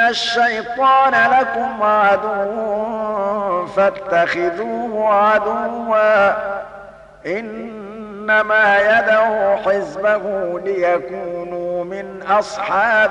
الشيطان لكم عدو فاتخذوه عدوا إنما يدعو حزبه ليكونوا من أصحاب